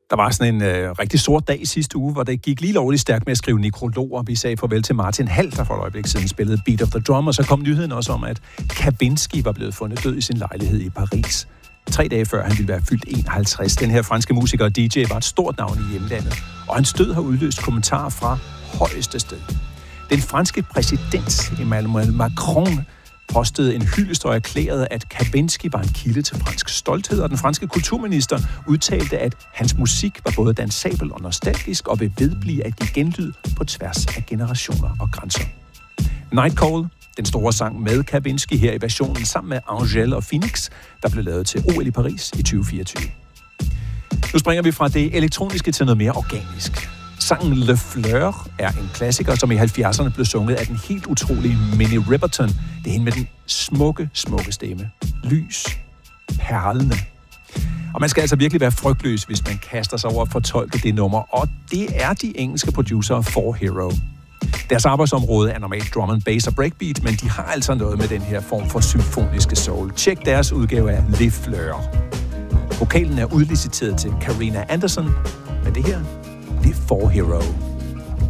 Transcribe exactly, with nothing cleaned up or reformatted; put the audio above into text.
Der var sådan en øh, rigtig sort dag i sidste uge, hvor det gik lige lovligt stærkt med at skrive nekrologer. Vi sagde farvel til Martin Hall, der for et øjeblik siden spillede Beat of the Drum, og så kom nyheden også om, at Kavinsky var blevet fundet død i sin lejlighed i Paris. Tre dage før han ville være fyldt enoghalvtreds. Den her franske musiker og D J var et stort navn i hjemlandet, og hans død har udløst kommentarer fra højeste sted. Den franske præsident Emmanuel Macron postede en hyldest og erklærede, at Kavinsky var en kilde til fransk stolthed, og den franske kulturminister udtalte, at hans musik var både dansabel og nostalgisk og vil vedblive at give genlyd på tværs af generationer og grænser. Night Call, den store sang med Kavinsky her i versionen sammen med Angèle og Phoenix, der blev lavet til O L i Paris i tyve fireogtyve. Nu springer vi fra det elektroniske til noget mere organisk. Sangen Le Fleur er en klassiker, som i halvfjerdserne blev sunget af den helt utrolige Minnie Riperton. Det er hende med den smukke, smukke stemme. Lys. Perlende. Og man skal altså virkelig være frygtløs, hvis man kaster sig over at fortolke det nummer. Og det er de engelske producer Four Hero. Deres arbejdsområde er normalt drum and bass og breakbeat, men de har altså noget med den her form for symfoniske soul. Tjek deres udgave af Le Fleur. Vokalen er udliciteret til Carina Anderson, men det her, det er Four Hero.